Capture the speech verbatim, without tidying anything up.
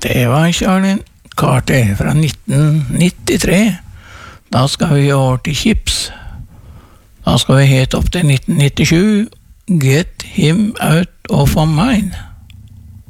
Det var Charlie Carter fra nitten nittitre. Da skal vi over til Chips. Da skal vi helt opp til nitten nittisju. Get him out of my mind.